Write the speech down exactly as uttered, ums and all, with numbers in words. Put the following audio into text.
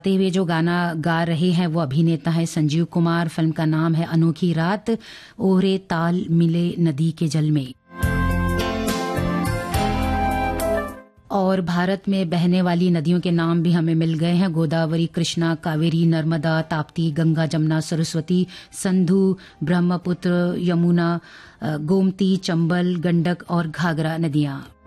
ते हुए जो गाना गा रहे हैं वो अभिनेता है संजीव कुमार। फिल्म का नाम है अनोखी रात, ओहरे ताल मिले नदी के जल में। और भारत में बहने वाली नदियों के नाम भी हमें मिल गए हैं। गोदावरी, कृष्णा, कावेरी, नर्मदा, ताप्ती, गंगा, जमुना, सरस्वती, सिंधु, ब्रह्मपुत्र, यमुना, गोमती, चंबल, गंडक और घाघरा नदियां।